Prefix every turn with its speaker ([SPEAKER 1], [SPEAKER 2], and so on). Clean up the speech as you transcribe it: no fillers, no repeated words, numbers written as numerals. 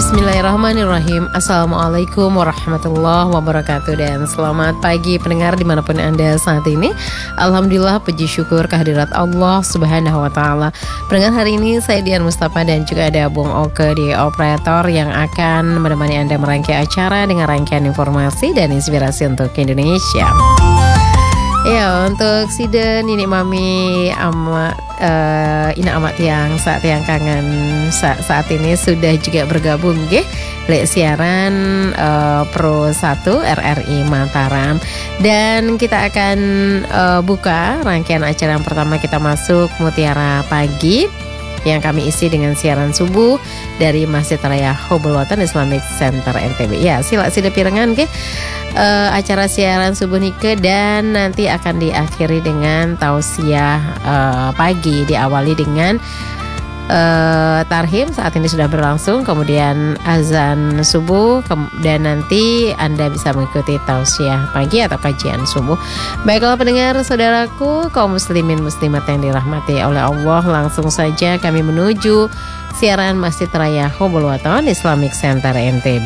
[SPEAKER 1] Bismillahirrahmanirrahim. Assalamualaikum warahmatullahi wabarakatuh. Dan selamat pagi pendengar dimanapun Anda saat ini. Alhamdulillah, puji syukur kehadirat Allah subhanahu wa ta'ala. Pendengar, hari ini saya Dian Mustafa dan juga ada Bung Oke di operator yang akan menemani Anda merangkai acara dengan rangkaian informasi dan inspirasi untuk Indonesia. Ya, untuk Sida Nini Mami Ina amat yang saat yang kangen saat ini sudah juga bergabung lek siaran Pro 1 RRI Mataram, dan kita akan buka rangkaian acara yang pertama. Kita masuk Mutiara Pagi yang kami isi dengan siaran subuh dari Masjid Raya Hubul Watan Islamic Center NTB. Ya, sila sida pirengan acara siaran subuh nike, dan nanti akan diakhiri dengan tausiah pagi, diawali dengan tarhim saat ini sudah berlangsung, kemudian azan subuh, dan nanti Anda bisa mengikuti tausiah pagi atau kajian subuh. Baiklah pendengar saudaraku, kaum muslimin muslimat yang dirahmati oleh Allah, langsung saja kami menuju siaran Masjid Raya Hubul Watan Islamic Center NTB.